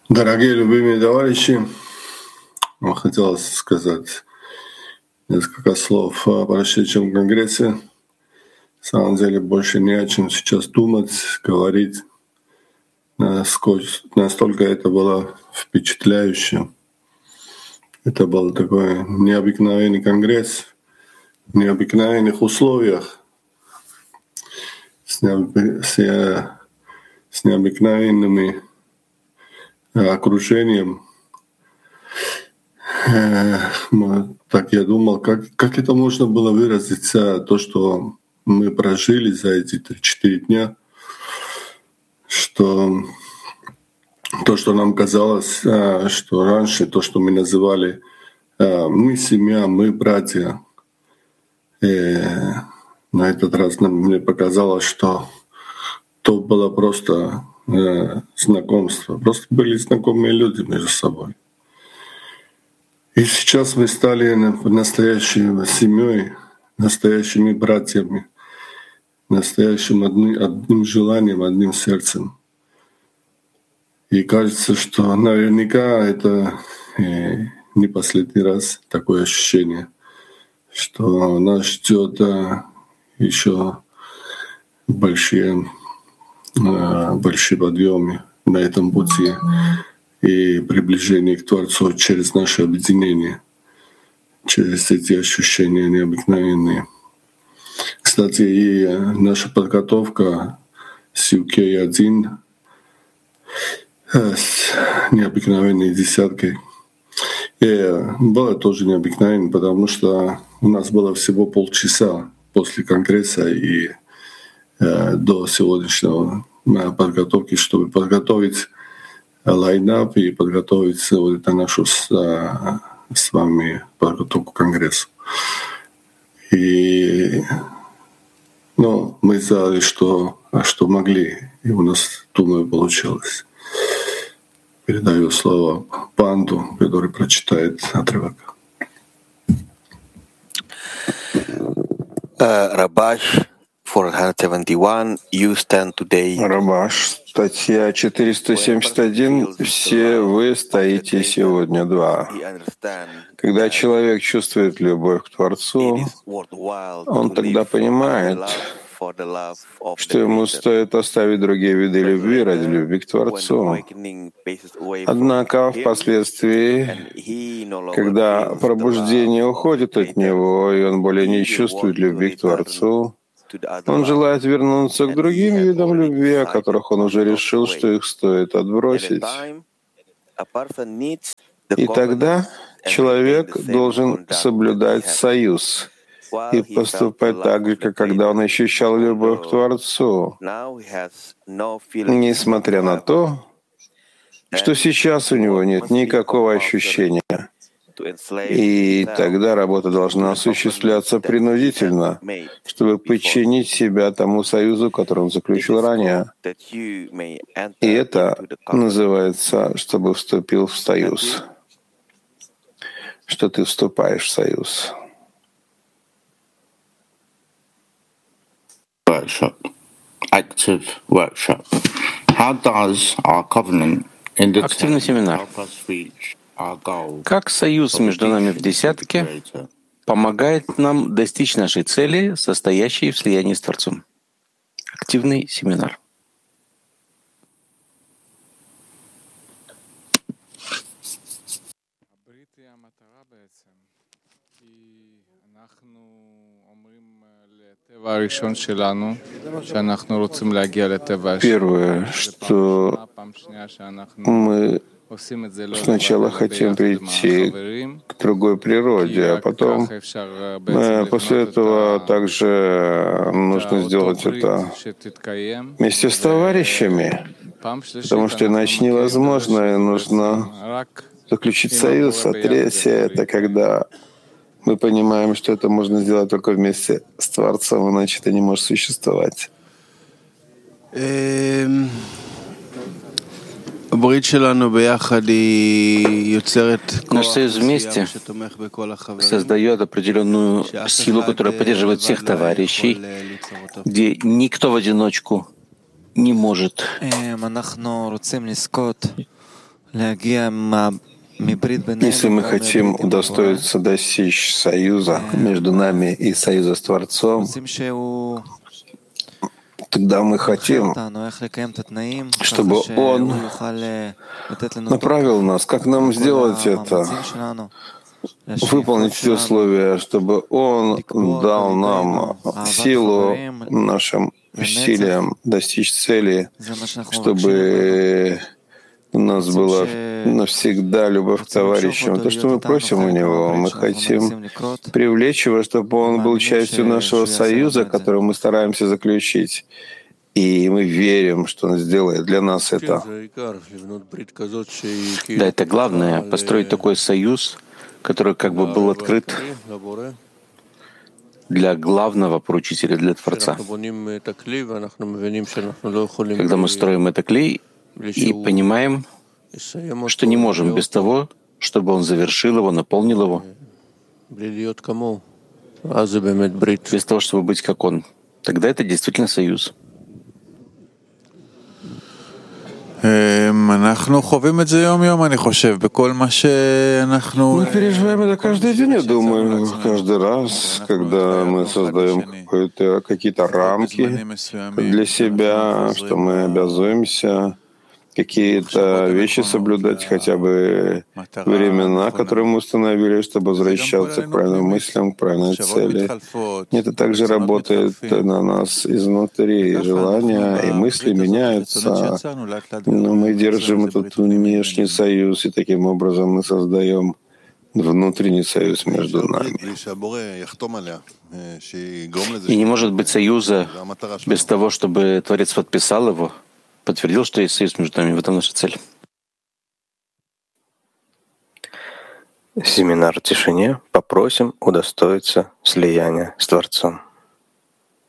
Дорогие любимые товарищи, хотелось сказать несколько слов о прошедшем конгрессе. На самом деле больше не о чем сейчас думать, говорить. Настолько это было впечатляюще. Это был такой необыкновенный конгресс в необыкновенных условиях, с необыкновенными окружением. Так я думал, как это можно было выразить, то, что мы прожили за эти 3-4 дня, что то, что нам казалось, что раньше, то, что мы называли мы семья, мы братья, на этот раз мне показалось, что то было просто знакомство, просто были знакомые люди между собой. И сейчас мы стали настоящей семьей, настоящими братьями, настоящим одним желанием, одним сердцем. И кажется, что наверняка это не последний раз такое ощущение, что нас ждет еще большие подъемы на этом пути и приближение к Творцу через наше объединение, через эти ощущения необыкновенные. Кстати, и наша подготовка с UK1 с необыкновенной десяткой была тоже необыкновенной, потому что у нас было всего полчаса после конгресса и до сегодняшнего подготовки, чтобы подготовить лайнап и подготовить вот это нашу с вами подготовку к конгрессу. И мы сделали, что могли, и у нас, думаю, получилось. Передаю слово Панду, который прочитает отрывок. Рабаш 471, you stand today. Рабаш, статья 471. Все вы стоите сегодня два. Когда человек чувствует любовь к Творцу, он тогда понимает, что ему стоит оставить другие виды любви ради любви к Творцу. Однако впоследствии, когда пробуждение уходит от него, и он более не чувствует любви к Творцу, он желает вернуться к другим видам любви, о которых он уже решил, что их стоит отбросить. И тогда человек должен соблюдать союз и поступать так же, как когда он ощущал любовь к Творцу, несмотря на то, что сейчас у него нет никакого ощущения. И тогда работа должна осуществляться принудительно, чтобы подчинить себя тому союзу, который он заключил ранее. И это называется, чтобы вступил в союз, что ты вступаешь в союз. Workshop. Active workshop. How does our covenant in the Активный семинар. help us reach our goal? Как союз между нами в десятке помогает нам достичь нашей цели, состоящей в слиянии с Творцом? Активный семинар. Первое, что мы сначала хотим прийти к другой природе, а потом после этого также нужно сделать это вместе с товарищами, потому что иначе невозможно, и нужно заключить союз. А третье — это когда мы понимаем, что это можно сделать только вместе с Творцом, иначе это не может существовать. Наш союз вместе создает определенную силу, которая поддерживает всех товарищей, где никто в одиночку не может Если мы хотим удостоиться достичь союза между нами и союза с Творцом, тогда мы хотим, чтобы Он направил нас, как нам сделать это, выполнить все условия, чтобы Он дал нам силу нашим усилиям достичь цели, чтобы у нас была навсегда любовь к товарищам. То, что мы просим у Него, мы хотим привлечь Его, чтобы Он был частью нашего союза, который мы стараемся заключить. И мы верим, что Он сделает для нас это. Да, это главное, построить такой союз, который как бы был открыт для главного поручителя, для Творца. Когда мы строим это клей и понимаем, что не можем без того, чтобы Он завершил его, наполнил его, без того, чтобы быть как Он, тогда это действительно союз. Мы переживаем это каждый день, я думаю, каждый раз, когда мы создаем какие-то рамки для себя, что мы обязуемся какие-то вещи соблюдать, хотя бы времена, которые мы установили, чтобы возвращаться к правильным мыслям, к правильной цели. Это также работает на нас изнутри, и желания, и мысли меняются, но мы держим этот внешний союз, и таким образом мы создаем внутренний союз между нами. И не может быть союза без того, чтобы Творец подписал его, подтвердил, что есть союз между нами. В этом наша цель. Семинар в тишине. Попросим удостоиться слияния с Творцом.